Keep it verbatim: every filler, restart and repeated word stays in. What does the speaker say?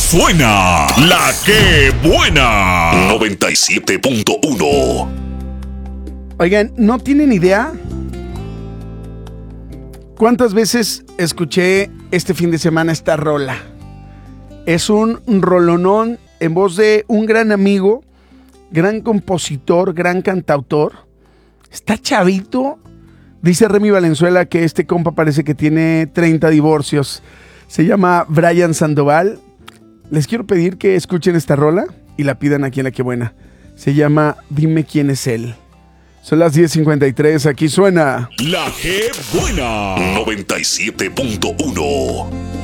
suena la que buena. noventa y siete punto uno. Oigan, ¿no tienen idea cuántas veces escuché este fin de semana esta rola? Es un rolonón en voz de un gran amigo, gran compositor, gran cantautor. Está chavito. Dice Remy Valenzuela que este compa parece que tiene treinta divorcios. Se llama Brian Sandoval. Les quiero pedir que escuchen esta rola y la pidan aquí en La Que Buena. Se llama Dime Quién Es Él. Son las diez cincuenta y tres, aquí suena La Que Buena. noventa y siete punto uno.